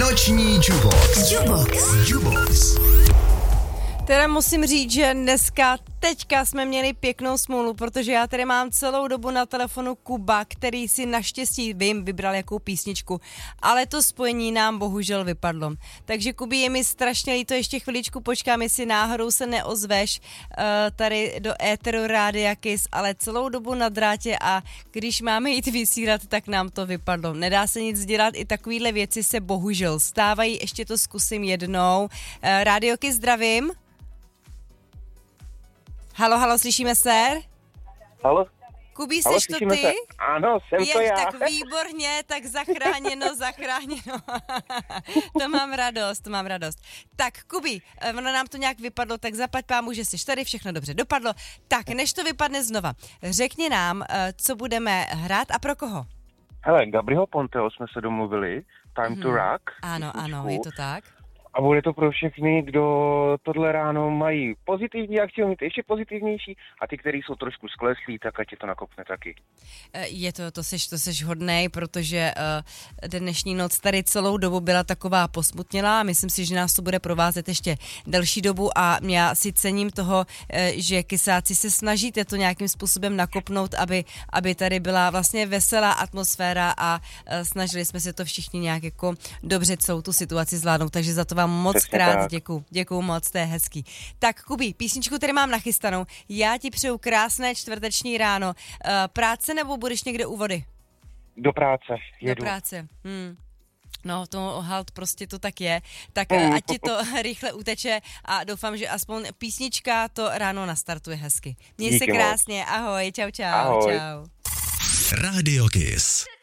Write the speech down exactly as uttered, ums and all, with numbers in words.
Noční Jubox. Jubox. Jubox. Teda musím říct, že dneska, teďka jsme měli pěknou smůlu, protože já tady mám celou dobu na telefonu Kuba, který si naštěstí, vím, vybral jakou písničku, ale to spojení nám bohužel vypadlo. Takže Kubi, je mi strašně líto, ještě chviličku počkám, jestli náhodou se neozveš uh, tady do éteru Rádia Kiss, ale celou dobu na drátě a když máme jít vysílat, tak nám to vypadlo. Nedá se nic dělat, i takovýhle věci se bohužel stávají, ještě to zkusím jednou. Uh, Rádio Kiss, zdravím. Halo, halo, slyšíme se? Halo? Kubí, Halo, jsi to ty? Se? Ano, jsem Jež, to já. Tak výborně, tak zachráněno, zachráněno. To mám radost, to mám radost. Tak, Kubi, ono nám to nějak vypadlo, tak zaplať pámu, že jsi tady, všechno dobře dopadlo. Tak, než to vypadne znova, řekni nám, co budeme hrát a pro koho? Hele, Gabriho Ponteho jsme se domluvili, Time hmm. to Rock. Ano, písničku. Ano, je to tak. A bude to pro všechny, kdo tohle ráno mají pozitivní a chtějí mít ještě pozitivnější a ty, kteří jsou trošku skleslí, tak ať je to nakopne taky. Je to, to seš, to seš hodnej, protože uh, dnešní noc tady celou dobu byla taková posmutnělá a myslím si, že nás to bude provázet ještě delší dobu a já si cením toho, uh, že kysáci se snažíte to nějakým způsobem nakopnout, aby, aby tady byla vlastně veselá atmosféra a uh, snažili jsme se to všichni nějak jako dobře celou tu situaci zvládnout, takže za to vám moc Přesně krát tak. děkuju, děkuju moc, to je hezký. Tak Kubi, písničku tady mám nachystanou, já ti přeju krásné čtvrteční ráno. Uh, práce nebo budeš někde u vody? Do práce, jedu. Do práce, hmm. No, to halt prostě to tak je. Tak mm. ať ti to rychle uteče a doufám, že aspoň písnička to ráno nastartuje hezky. Měj se krásně, ahoj, čau, čau, ahoj. čau. Rádio Kiss.